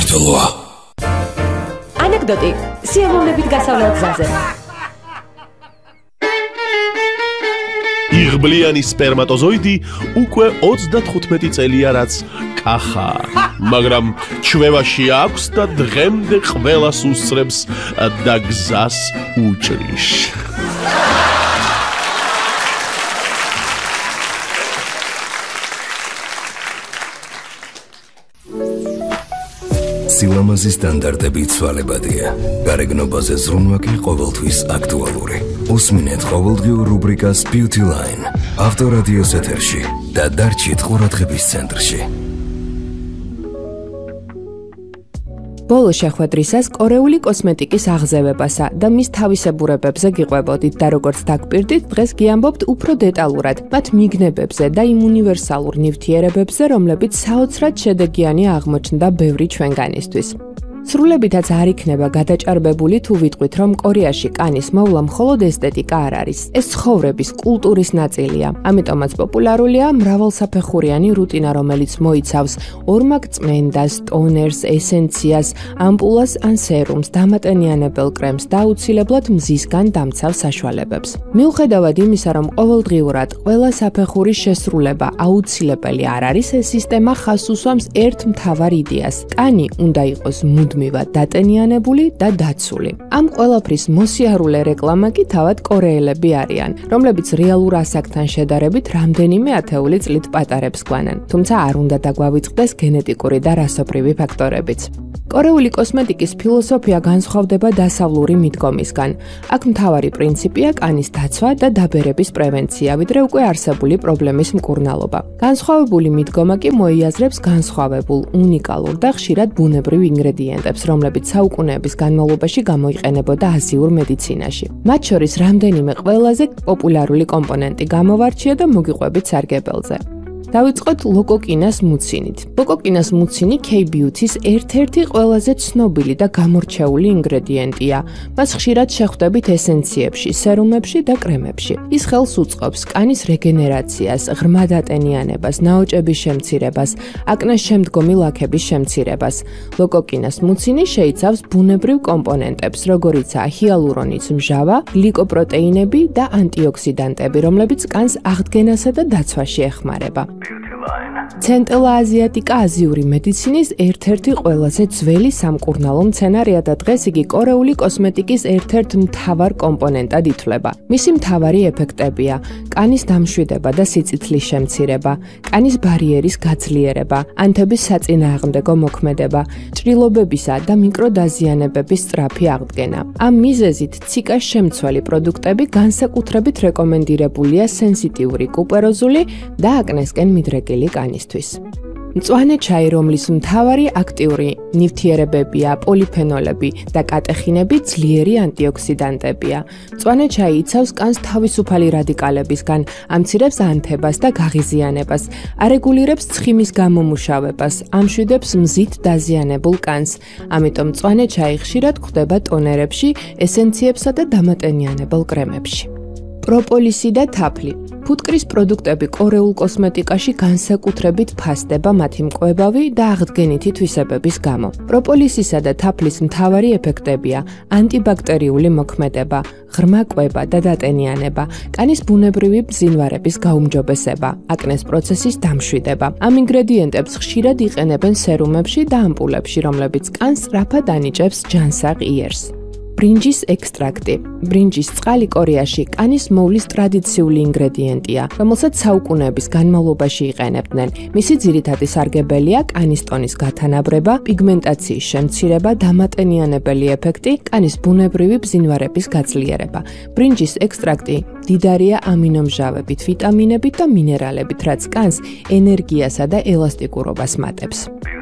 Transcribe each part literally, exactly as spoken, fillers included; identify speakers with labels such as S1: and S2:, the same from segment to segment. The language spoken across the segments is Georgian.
S1: საქართველოა.
S2: ანეკდოტი სიამოვნებით გასავლელ გზაზე.
S3: იღბლიანი სპერმატოზოიდი უკვე ოცდათხუთმეტი წელია რაც კახა, მაგრამ ჩვევაში აქვს და დღემდე ყველას უსწრებს და გზას უჭრის.
S1: სილამაზის სტანდარტები ცვალებადია. გარეგნობაზე ზრუნვა კი ყოველთვის აქტუალური. უსმინეთ ყოველდღიურ რუბრიკას Beauty Line ავტორადიოს ეთერში და დარჩით ყურადღების ცენტრში.
S2: ბოლო შეხვედრისას კორეული კოსმეტიკის აღზევებასა და მის თავისებურებებზე გიყვებოდით და როგორც დაგპირდით, დღეს გიამბობთ უფრო დეტალურად მათ მიგნებებზე და იმ უნივერსალურ ნივთიერებებზე, რომლებიც საოცრად შედეგიანია აღმოჩნდა ბევრი ჩვენგანისთვის. სრულებითაც არ იქნება გადაჭარბებული თუ ვიტყვით, რომ კორეაში კანის მოვლა მხოლოდ ესთეტიკა არ არის. ეს ცხოვრების, კულტურის ნაწილია. ამიტომაც პოპულარულია მრავალსაფეხურიანი რუტინა, რომელიც მოიცავს ორმაგ წმენდას, ტონერს, ესენციას, ამპულას ან სერუმს, დამატენიანებელ კრემს და აუცილებლად მზისგან დამცავ საშუალებებს. მიუხედავად იმისა, რომ ყოველდღიურად ყველა საფეხურის შესრულება აუცილებელი არ არის, ეს სისტემა ხაზს უსვამს ერთ მთავარ იდეას. კანი უნდა იყოს მუდმივად დატენიანებული და დაცული. ამ ყველაფრის მოსიარულე რეკლამა კი თავად კორეელები არიან, რომლებიც რეალურ ასაკთან შედარებით რამდენიმე ათეული წლით პატარებს გვანან. თუმცა არ უნდა დაგვავიწყდეს გენეტიკური და რასობრივი ფაქტორებიც. კორეული კოსმეტიკის ფილოსოფია განსხვავდება დასავლური მიდგომისგან. აქ მთავარი პრინციპია კანის დაცვა და დაბერების პრევენცია, ვიდრე უკვე არსებული პრობლემის მკურნალობა. განსხვავებული მიდგომა კი მოიაზრებს განსხვავებულ, უნიკალურ და ხშირად ბუნებრივ ინგრედიენტებს, რომლებიც საუკუნეების განმავლობაში გამოიყენებოდა აზიურ მედიცინაში. მათ შორის რამდენიმე ყველაზე პოპულარული კომპონენტი გამოვარჩია და მოგიყვებით სარგებელზე. დავიწყოთ ლოკოკინას მუცინით. ლოკოკინას მუცინი K-Beauty-ს ერთ-ერთი ყველაზე ცნობილი და გამორჩეული ინგრედიენტია. მას ხშირად შეხვდებით ესენციებში, სერუმებში და კრემებში. ის ხელს უწყობს კანის რეგენერაციას, ღრმა დატენიანებას, ნაოჭების შემცირებას, აკნეს შემდგომი ლაქების შემცირებას. ლოკოკინას მუცინი შეიცავს ბუნებრივ კომპონენტებს, როგორიცაა ჰიალურონის მჟავა, გლიკოპროტეინები და ანტიოქსიდანტები, რომლებიც კანს აღდგენასა და დაცვაში ეხმარება. ცენტრალ-აზიატიკა აზიური მედიცინის ერთ-ერთი ყველაზე ძველი სამკურნალო მცენარეა და დღეს იგი კორეული კოსმეტიკის ერთ-ერთ მთავარ კომპონენტად ითვლება. მისი მთავარი ეფექტებია: კანის დამშვიდება და სიწითლის შემცირება, კანის ბარიერის გაძლიერება, ანთების საწინააღმდეგო მოქმედება, ჭრილობებისა და მიკროდაზიანებების სწრაფი აღდგენა. ამ მიზეზით ციკას შემცველი პროდუქტები განსაკუთრებით რეკომენდირებულია სენსიტიური კუპეროზული და აკნესკენ მიდრეკილი კანისთვის. მწვანე ჩაი, რომლის მთავარი აქტიური ნივთიერებებია პოლიფენოლები და კატეხინები, ძლიერი ანტიოქსიდანტებია. მწვანე ჩაი იცავს კანს თავისუფალი რადიკალებისგან, ამცირებს ანთებას და გაღიზიანებას, არეგულირებს ცხიმის გამომუშავებას, ამშვიდებს მზით დაზიანებულ კანს. ამიტომ მწვანე ჩაი ხშირად გვხვდება ტონერებში, ესენციებსა და დამატენიანებელ კრემებში. პროპოლისი და თაფლი. ფუტკრის პროდუქტები კორეულ კოსმეტიკაში განსაკუთრებით ფასდება მათი მკვებავი და აღდგენითი თვისებების გამო. პროპოლისისა და თაფლის მთავარი ეფექტებია ანტიბაქტერიული მოქმედება, ღრმა კვება და დატენიანება, კანის ბუნებრივი ბზინვარების გაუმჯობესება, აკნეს პროცესის დამშვიდება. ამ ინგრედიენტებს ხშირად იყენებენ სერუმებში და ამპულებში, რომლებიც კანს სწრაფად ანიჭებს ჯანსაღ იერს. ბრინჯის ექსტრაქტი. ბრინჯის წყალი კორეაში კანის მოვლის ტრადიციული ინგრედიენტია, რომელსაც საუკუნეების განმავლობაში იყენებდნენ. მისი ძირითადი სარგებელია კანის ტონის გათანაბრება, პიგმენტაციის შემცირება, დამატენიანებელი ეფექტი, კანის ბუნებრივი ბზინვარების გაძლიერება. ბრინჯის ექსტრაქტი მდიდარია ამინომჟავებით, ვიტამინებით და მინერალებით, რაც კანს ენერგიასა და ელასტიკურობას მატებს.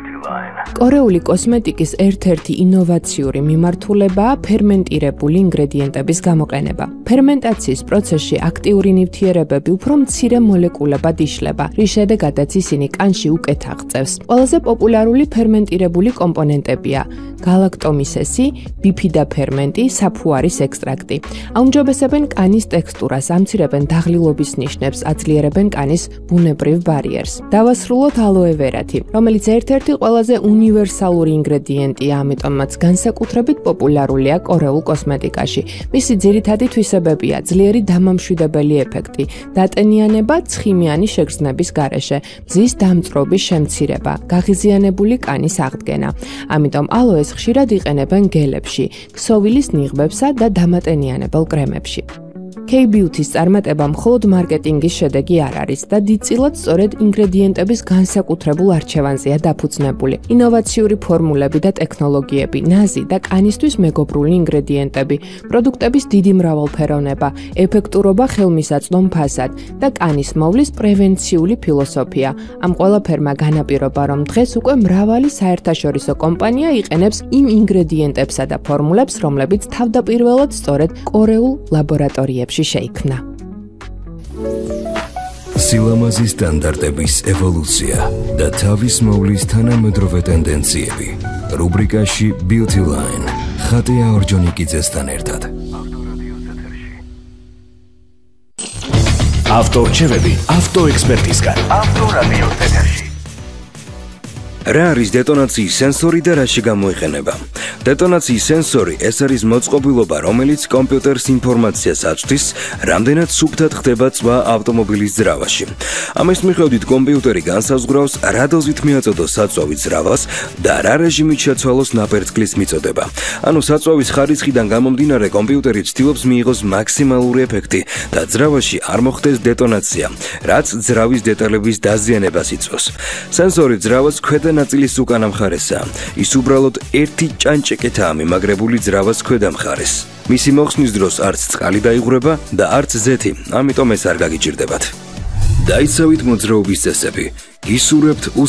S2: კორეული კოსმეტიკის ერთ-ერთი ინოვაციური მიმართულებაა ფერმენტირებული ინგრედიენტების გამოყენება. ფერმენტაციის პროცესში აქტიური ნივთიერებები უფრო მცირე მოლეკულებად იშლება, რის შედეგადაც ისინი კანში უკეთ აღწევს. ყველაზე პოპულარული ფერმენტირებული კომპონენტებია: galactomyces, bifida ფერმენტი, საფუარის ექსტრაქტი. აუმჯობესებენ კანის ტექსტურას, ამცირებენ დაღლილობის ნიშნებს, აძლიერებენ კანის ბუნებრივ ბარიერს. დავასრულოთ ალოე ვერათი, რომელიც ერთ-ერთი ყველაზე უნივერსალური ინგრედიენტია, ამიტომაც განსაკუთრებით პოპულარულია კორეულ კოსმეტიკაში. მისი ძირითადი თვისებებია: ძლიერი დამამშვიდებელი ეფექტი, დატენიანება ცხიმიანი შეგრძნების გარეშე, მზის დამწვრობის შემცირება, გაღიზიანებული კანის აღდგენა. ამიტომ ალოეს ხშირად იყენებენ გელებში, ქსოვილის ნიღბებსა და დამატენიანებელ კრემებში. K-Beauty-ის წარმატება მხოლოდ მარკეტინგის შედეგი არ არის და დიდწილად სწორედ ინგრედიენტების განსაკუთრებულ არჩევანზეა დაფუძნებული. ინოვაციური ფორმულები და ტექნოლოგიები, ნაზი და კანისთვის მეგობრული ინგრედიენტები, პროდუქტების დიდი მრავალფეროვნება, ეფექტურობა ხელმისაწვდომ ფასად და კანის მოვლის პრევენციული ფილოსოფია. ამ ყველაფერმა განაპირობა, რომ დღეს უკვე მრავალი საერთაშორისო კომპანია იყენებს იმ ინგრედიენტებსა და ფორმულებს, რომლებიც თავდაპირველად სწორედ კორეულ ლაბორატორიებში შეიქმნა.
S1: სილამაზის სტანდარტების ევოლუცია და თავის მოვლის თანამედროვე ტენდენციები. რუბრიკაში Beauty Line. ხატია ორჯონიკიძესთან ერთად.
S4: ავტორჩევები ავტოექსპერტისგან. ავტორადიო ეთერში. რა არის დეტონაციის სენსორი და რაში გამოიყენება? დეტონაციის სენსორი ეს არის მოწყობილობა, რომელიც კომპიუტერს ინფორმაციას აწვდის, რამდენად სუფთად ხდება წვა ავტომობილის ძრავაში. ამის მიხედვით კომპიუტერი განსაზღვრავს, რა დოზით მიაწოდოს საწვავის ძრავას და რა რეჟიმით შეცვალოს ნაპერწკლის მიწოდება. ანუ საწვავის ხარისხიდან გამომდინარე, კომპიუტერი ცდილობს მიიღოს მაქსიმალური ეფექტი და ძრავაში არ მოხდეს დეტონაცია, რაც ძრავის დეტალების დაზიანებას იწვევს. სენსორი ძრავას ქვედა ნაწილის უკანა მხარესაა. ის უბრალოდ ერთი ჭანჭეკეთაა მიმაგრებული ძრავას ქვედა მხარეს. მისი მოხსნის დროს არც წყალი დაიღვრება და არც ზეთი, ამიტომ ეს არ გაგიჭირდებათ.
S1: დაიცავით მოძრაობის წესები. გისურვებთ